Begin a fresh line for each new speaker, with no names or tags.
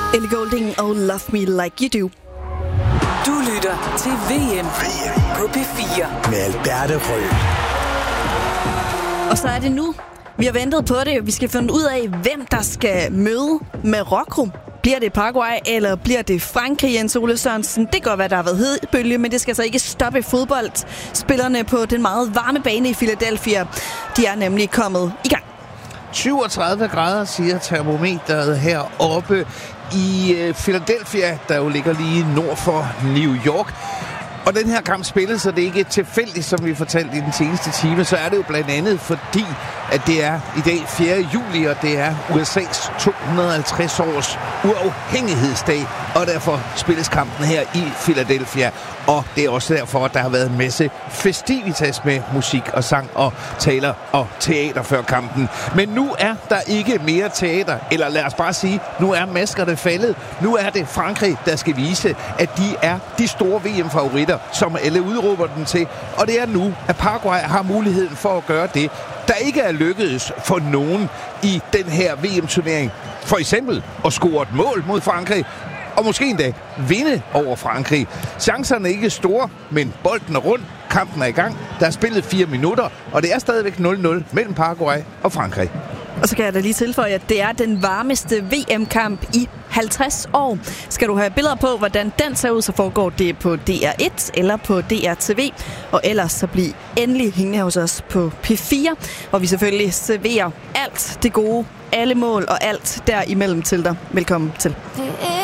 Ellie Goulding og Love Me Like You Do.
Du lytter til VM på P4
med Alberte Rød.
Og så er det nu. Vi har ventet på det. Vi skal finde ud af, hvem der skal møde Marokko. Bliver det Paraguay, eller bliver det Frankrig, Jens Ole Sørensen? Det kan godt være, der har været hedbølge, men det skal så ikke stoppe fodboldspillerne på den meget varme bane i Philadelphia. De er nemlig kommet i gang.
37 grader, siger termometeret heroppe i Philadelphia, der jo ligger lige nord for New York. Og den her kamp spilles, så det er ikke tilfældigt, som vi fortalte i den seneste time, så er det jo blandt andet fordi, at det er i dag 4. juli, og det er USA's 250 års uafhængighedsdag, og derfor spilles kampen her i Philadelphia. Og det er også derfor, at der har været en masse festivitas med musik og sang og taler og teater før kampen. Men nu er der ikke mere teater, eller lad os bare sige, nu er maskerne faldet. Nu er det Frankrig, der skal vise, at de er de store VM-favoritter, som alle udråber den til. Og det er nu, at Paraguay har muligheden for at gøre det, der ikke er lykkedes for nogen i den her VM-turnering. For eksempel at score et mål mod Frankrig, og måske endda vinde over Frankrig. Chancerne er ikke store, men bolden er rundt. Kampen er i gang. Der er spillet 4 minutter, og det er stadigvæk 0-0 mellem Paraguay og Frankrig.
Og så kan jeg da lige tilføje, at det er den varmeste VM-kamp i 50 år. Skal du have billeder på, hvordan den ser ud, så foregår det på DR1 eller på DRTV. Og ellers så bliv endelig hængende hos os på P4, hvor vi selvfølgelig serverer alt det gode, alle mål og alt derimellem til dig. Velkommen til.